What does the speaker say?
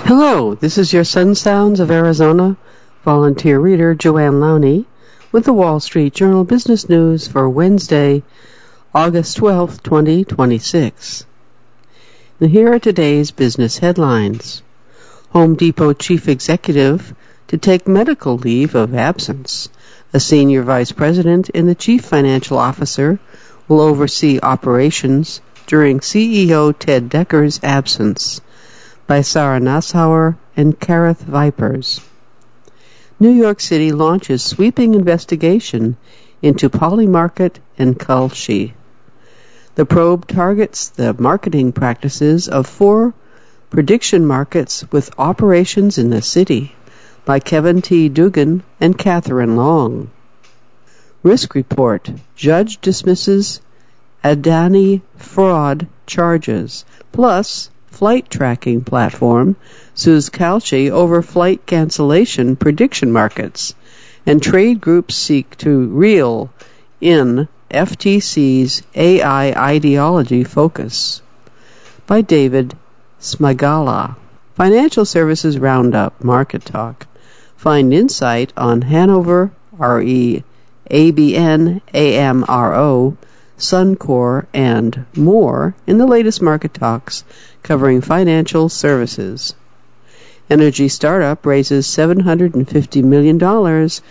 Hello, this is your Sun Sounds of Arizona volunteer reader Joanne Lowney with the Wall Street Journal Business News for Wednesday, August 12, 2026. And here are today's business headlines. Home Depot Chief Executive to take medical leave of absence. A senior vice president and the chief financial officer will oversee operations during CEO Ted Decker's absence. By Sarah Nassauer and Kareth Vipers. New York City launches sweeping investigation into Polymarket and Kalshi. The probe targets the marketing practices of 4 prediction markets with operations in the city. By Kevin T. Dugan and Catherine Long. Risk Report. Judge dismisses Adani fraud charges. Plus, flight tracking platform sues Kalshi over flight cancellation prediction markets, and trade groups seek to reel in FTC's AI ideology focus. By David Smagala. Financial Services Roundup Market Talk. Find insight on Hanover, RE, ABN, AMRO, Suncor, and more in the latest market talks covering financial services. Energy startup raises $750 million